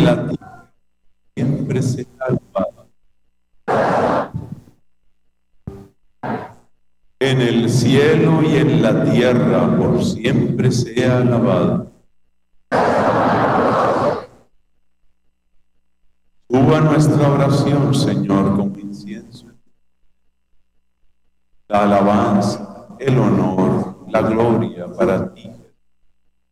la tierra siempre sea alabada. En el cielo y en la tierra por siempre sea alabada. Suba nuestra oración, Señor, con incienso. La alabanza, el honor, la gloria para ti,